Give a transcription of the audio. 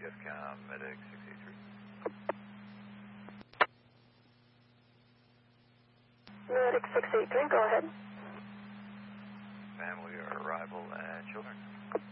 JFCOM, Medic 683. Medic 683, go ahead. Family or arrival and children.